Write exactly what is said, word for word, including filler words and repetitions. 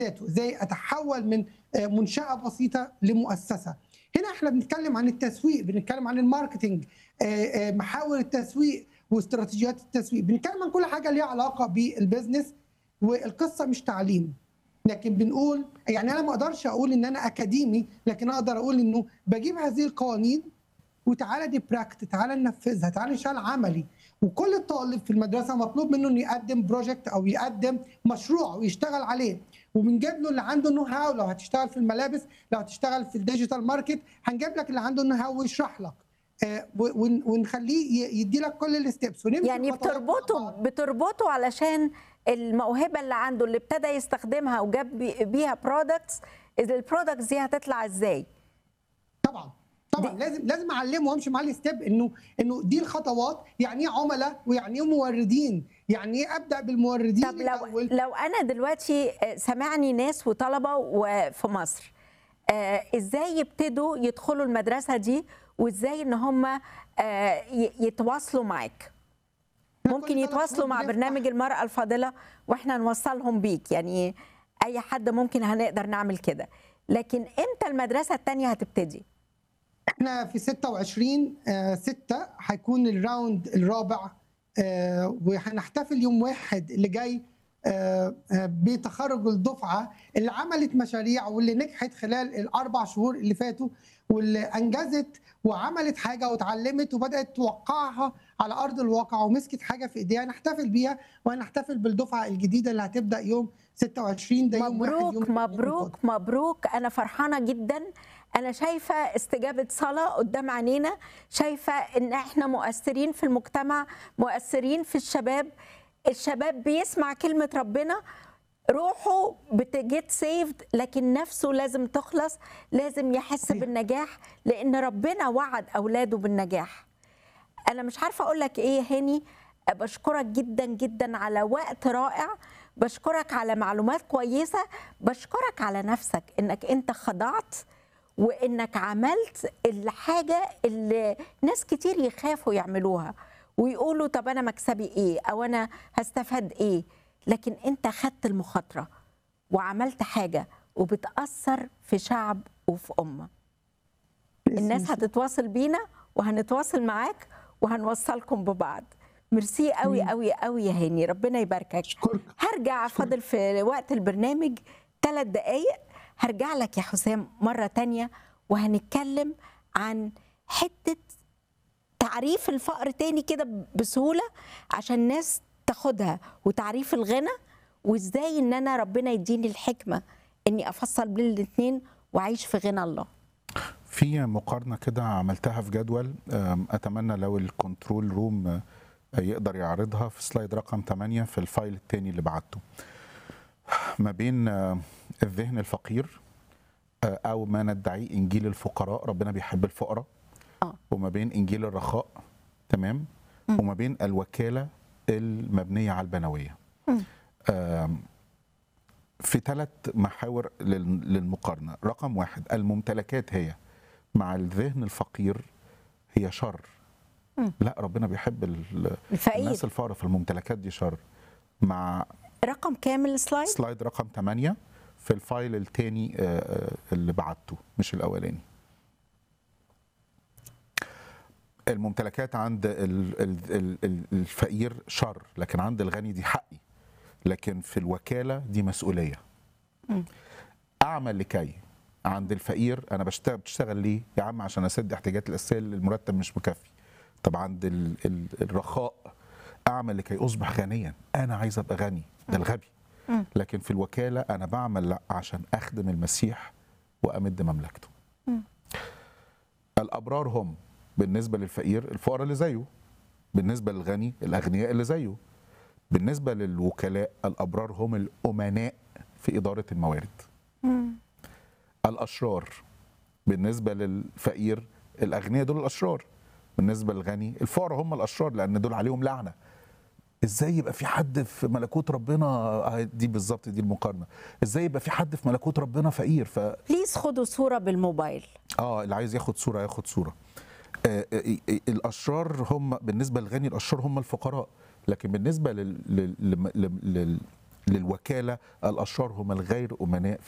ازاي اتحول من منشاه بسيطه لمؤسسه. هنا احنا بنتكلم عن التسويق، بنتكلم عن الماركتينج، محاور التسويق واستراتيجيات التسويق، بنتكلم عن كل حاجه ليها علاقه بالبيزنس. والقصه مش تعليم، لكن بنقول يعني انا ما اقدرش اقول ان انا اكاديمي، لكن اقدر اقول انه بجيب هذه القوانين وتعالى دي براكت، تعالى ننفذها، تعالى نشتغل عملي. وكل طالب في المدرسه مطلوب منه انه يقدم بروجكت او يقدم مشروع ويشتغل عليه، وبنجيب له اللي عنده نو هاو. لو هتشتغل في الملابس، لو هتشتغل في الديجيتال ماركت، هنجيب لك اللي عنده نو هاو ويشرح لك، آه ونخليه يدي لك كل الستبس ونمشي يعني بتربطه بتربطه علشان الموهبه اللي عنده اللي ابتدى يستخدمها وجاب بيها برودكتس، البرودكتس دي هتطلع ازاي؟ طبعا طبعا لازم لازم اعلمه وامشي معاه الستيب، انه انه دي الخطوات، يعني ايه عملاء ويعني ايه موردين، يعني ايه ابدا بالموردين. طب لو الأول. لو انا دلوقتي سمعني ناس وطلبه وفي مصر، آه ازاي يبتدوا يدخلوا المدرسه دي، وازاي ان هم آه يتواصلوا معاك؟ ممكن يتواصلوا مع برنامج المرأة الفاضلة واحنا نوصلهم بيك، يعني اي حد ممكن هنقدر نعمل كده، لكن امتى المدرسه الثانيه هتبتدي؟ احنا في ستة وعشرين ستة هيكون الراوند الرابع، وهنحتفل يوم واحد اللي جاي بتخرج الدفعه اللي عملت مشاريع واللي نجحت خلال الاربع شهور اللي فاتوا، واللي انجزت وعملت حاجه واتعلمت وبدات توقعها على ارض الواقع ومسكت حاجه في ايديها. نحتفل بيها وهنحتفل بالدفعه الجديده اللي هتبدا يوم ستة وعشرين. ده يوم مبروك واحد يوم مبروك مبروك. انا فرحانه جدا، انا شايفه استجابه صلاه قدام عينينا، شايفه ان احنا مؤثرين في المجتمع، مؤثرين في الشباب. الشباب بيسمع كلمه ربنا، روحه بتجيت سيفد، لكن نفسه لازم تخلص، لازم يحس بالنجاح، لان ربنا وعد اولاده بالنجاح. انا مش عارفه اقول لك ايه هاني، بشكرك جدا جدا على وقت رائع، بشكرك على معلومات كويسه، بشكرك على نفسك انك انت خضعت وانك عملت الحاجه اللي ناس كتير يخافوا يعملوها ويقولوا طب انا مكسبي ايه او انا هستفاد ايه، لكن انت خدت المخاطره وعملت حاجه وبتاثر في شعب وفي امه. الناس هتتواصل بينا وهنتواصل معاك وهنوصلكم ببعض. ميرسي قوي قوي قوي يا هاني، ربنا يباركك. شكرك. هرجع فاضل في وقت البرنامج ثلاث دقايق، هرجع لك يا حسام مرة تانية وهنتكلم عن حتة تعريف الفقر تاني كده بسهولة عشان الناس تاخدها، وتعريف الغنى، وازاي ان انا ربنا يديني الحكمة اني افصل بين الاثنين واعيش في غنى الله. في مقارنة كده عملتها في جدول، اتمنى لو الكنترول روم يقدر يعرضها في سلايد رقم ثمانية في الفايل الثاني اللي بعته، ما بين الذهن الفقير او ما ندعيه انجيل الفقراء، ربنا بيحب الفقراء، وما بين انجيل الرخاء، تمام، وما بين الوكالة المبنية على البنوية. في ثلاث محاور للمقارنة. رقم واحد، الممتلكات هي مع الذهن الفقير هي شر. م. لا، ربنا بيحب الفقير. الناس الفقراء في الممتلكات دي شر. مع رقم كامل سلايد؟ سلايد رقم ثمانية في الفايل الثاني اللي بعته مش الأولاني. الممتلكات عند الفقير شر، لكن عند الغني دي حقي، لكن في الوكالة دي مسؤولية. م. أعمل لكي عند الفقير أنا بشتغل بتشتغل ليه؟ يا عم عشان أسد احتياجات الأساسية، المرتب مش مكفي. طب عند ال ال الرخاء أعمل لكي أصبح غنيا، أنا عايز أبقى غني، ده الغبي. م. لكن في الوكالة أنا بعمل لا عشان أخدم المسيح وأمد مملكته. م. الأبرار هم بالنسبة للفقير الفقراء اللي زيه، بالنسبة للغني الأغنياء اللي زيه، بالنسبة للوكلاء الأبرار هم الأمناء في إدارة الموارد. مم. الأشرار بالنسبة للفقير الأغنياء دول الأشرار، بالنسبة للغني الفقراء هم الأشرار لأن دول عليهم لعنة. إزاي يبقى في حد في ملكوت ربنا، دي بالظبط دي المقارنة، إزاي يبقى في حد في ملكوت ربنا فقير؟ ف بليز خدوا صورة بالموبايل. آه اللي عايز ياخد صورة ياخد صورة. آه الأشرار هم بالنسبة للغني، الأشرار هم الفقراء، لكن بالنسبة لل... لل... لل... للوكاله الاشرار هم الغير امناء